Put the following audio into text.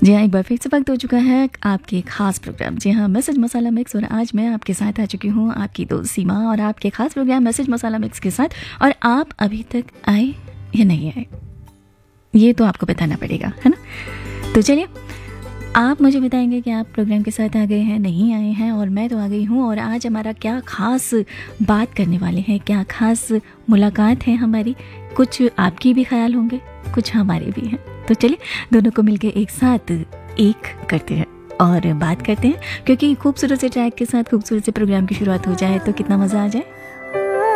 जी हाँ, एक बार फिर से वक्त हो चुका है आपके खास प्रोग्राम जी हाँ मैसेज मसाला मिक्स। और आज मैं आपके साथ आ चुकी हूँ आपकी दोस्त सीमा और आपके खास प्रोग्राम मैसेज मसाला मिक्स के साथ। और आप अभी तक आए या नहीं आए ये तो आपको बताना पड़ेगा, है ना। तो चलिए, आप मुझे बताएंगे कि आप प्रोग्राम के साथ आ गए हैं, नहीं आए हैं। और मैं तो आ गई हूँ। और आज हमारा क्या खास बात करने वाले हैं, क्या खास मुलाकात है हमारी। कुछ आपकी भी ख्याल होंगे, कुछ हमारे भी हैं। तो चलिए दोनों को मिलके एक साथ एक करते हैं और बात करते हैं, क्योंकि खूबसूरत से ट्रैक के साथ खूबसूरत से प्रोग्राम की शुरुआत हो जाए तो कितना मज़ा आ जाए।